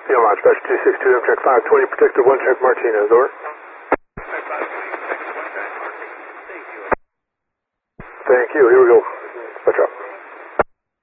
Launch Special 262, check 520, Protector 1, check Martinez, over. Thank you, here we go. Spectra.